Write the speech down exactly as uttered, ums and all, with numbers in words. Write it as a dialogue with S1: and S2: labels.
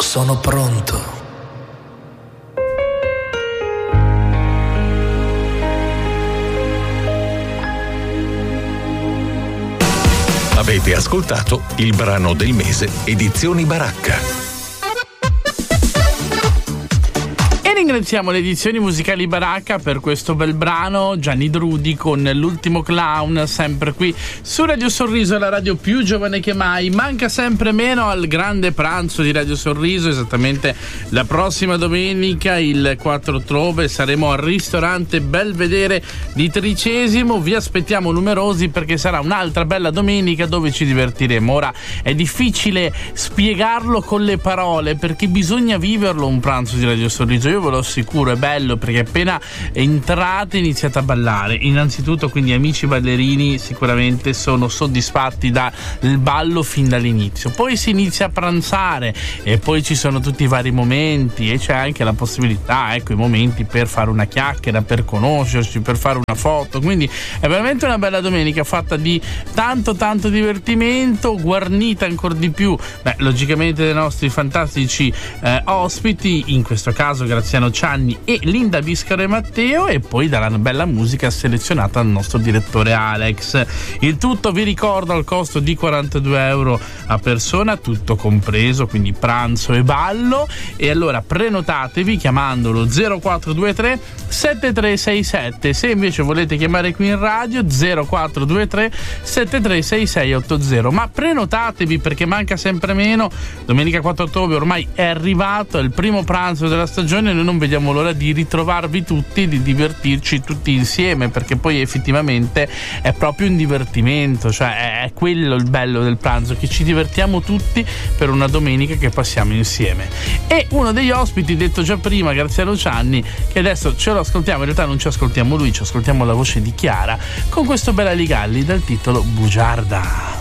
S1: sono pronto.
S2: Avete ascoltato il brano del mese Edizioni Baracca.
S3: Ringraziamo le edizioni musicali Baracca per questo bel brano, Gianni Drudi con L'ultimo clown, sempre qui su Radio Sorriso, la radio più giovane che mai. Manca sempre meno al grande pranzo di Radio Sorriso, esattamente la prossima domenica, il quattro ottobre, saremo al ristorante Belvedere di Tricesimo. Vi aspettiamo numerosi perché sarà un'altra bella domenica dove ci divertiremo. Ora è difficile spiegarlo con le parole perché bisogna viverlo un pranzo di Radio Sorriso. Io ve lo assicuro, è bello perché appena entrate iniziate a ballare. Innanzitutto, quindi amici ballerini sicuramente sono soddisfatti dal ballo fin dall'inizio. Poi si inizia a pranzare e poi ci sono tutti i vari momenti e c'è anche la possibilità, ecco, i momenti per fare una chiacchiera, per conoscerci, per fare una foto. Quindi è veramente una bella domenica fatta di tanto tanto divertimento, guarnita ancora di più, beh, logicamente dai nostri fantastici eh, ospiti, in questo caso Graziano Cianni e Linda Biscaro e Matteo, e poi dalla bella musica selezionata dal nostro direttore Alex. Il tutto, vi ricordo, al costo di quarantadue euro a persona, tutto compreso, quindi pranzo e ballo. E allora prenotatevi chiamandolo zero quattro due tre sette tre sei sette. Se invece volete chiamare qui in radio, zero quattro due tre sette tre sei sei otto zero. Ma prenotatevi perché manca sempre meno. Domenica quattro ottobre ormai è arrivato, è il primo pranzo della stagione. Noi non vediamo l'ora di ritrovarvi tutti, di divertirci tutti insieme, perché poi effettivamente è proprio un divertimento, cioè è quello il bello del pranzo, che ci divertiamo tutti per una domenica che passiamo insieme. E uno degli ospiti, detto già prima, Graziano Cianni, che adesso ce lo ascoltiamo, in realtà non ci ascoltiamo lui, ci ascoltiamo la voce di Chiara con questo Bella Ligalli dal titolo Bugiarda.